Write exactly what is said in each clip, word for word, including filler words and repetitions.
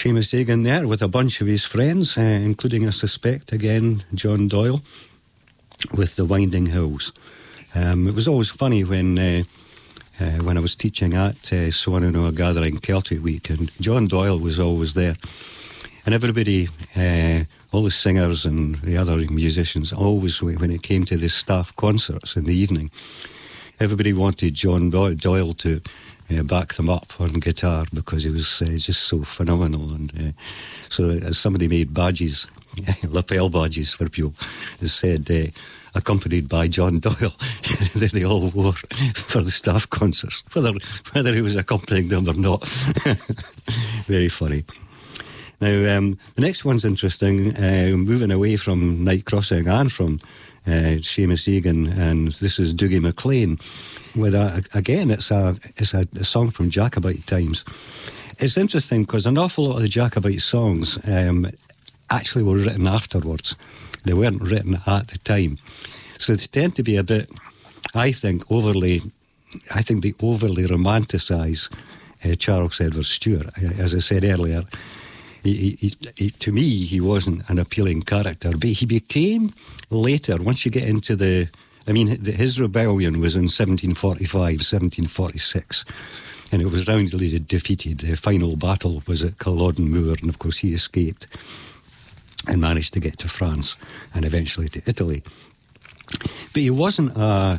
Seamus Egan there with a bunch of his friends, uh, including, I suspect, again, John Doyle, with The Winding Hills. Um, it was always funny when uh, uh, when I was teaching at uh, Swananoa Gathering Celtic Week, and John Doyle was always there. And everybody, uh, all the singers and the other musicians, always, when it came to the staff concerts in the evening, everybody wanted John Doyle to uh, back them up on guitar because he was uh, just so phenomenal. And uh, so as somebody made badges, lapel badges for people, it said, uh, accompanied by John Doyle, that they all wore for the staff concerts, whether, whether he was accompanying them or not. Very funny. Now, um, the next one's interesting, uh, moving away from Night Crossing and from uh, Seamus Egan, and this is Dougie MacLean. With a, again, it's a it's a, a song from Jacobite times. It's interesting because an awful lot of the Jacobite songs um, actually were written afterwards. They weren't written at the time. So they tend to be a bit, I think, overly, I think they overly romanticise uh, Charles Edward Stuart. As I said earlier, He, he, he, to me, he wasn't an appealing character, but he became later, once you get into the, I mean, the, his rebellion was in seventeen forty-five, seventeen forty-six, and it was roundly defeated. The final battle was at Culloden Moor, and of course he escaped and managed to get to France and eventually to Italy. But he wasn't a...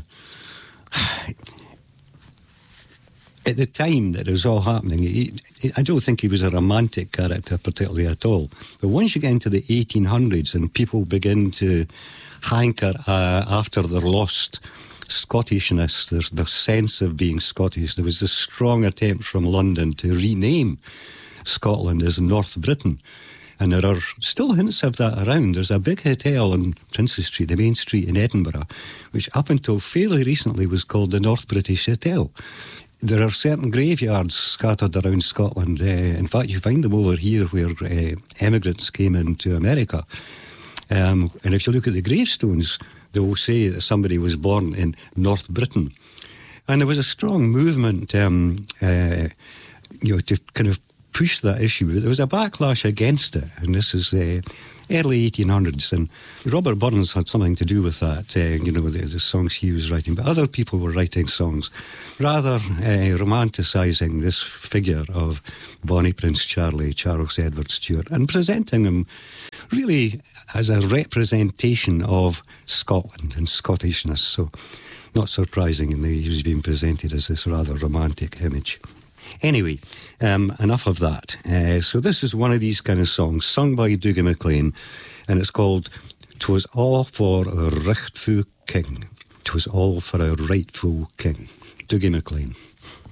At the time that it was all happening, he, he, I don't think he was a romantic character particularly at all. But once you get into the eighteen hundreds and people begin to hanker uh, after their lost Scottishness, their, their sense of being Scottish, there was this strong attempt from London to rename Scotland as North Britain. And there are still hints of that around. There's a big hotel on Princes Street, the main street in Edinburgh, which up until fairly recently was called the North British Hotel. There are certain graveyards scattered around Scotland. Uh, in fact, you find them over here where uh, emigrants came into America. Um, and if you look at the gravestones, they will say that somebody was born in North Britain. And there was a strong movement um, uh, you know, to kind of push that issue. There was a backlash against it, and this is uh, early eighteen hundreds, and Robert Burns had something to do with that, uh, you know, the, the songs he was writing, but other people were writing songs, rather uh, romanticising this figure of Bonnie Prince Charlie, Charles Edward Stuart, and presenting him really as a representation of Scotland and Scottishness, so not surprisingly he was being presented as this rather romantic image. Anyway, um, enough of that. Uh, so this is one of these kind of songs sung by Dougie MacLean, and it's called "'Twas All for a Richtfu King." "'Twas all for a rightful king." Dougie MacLean.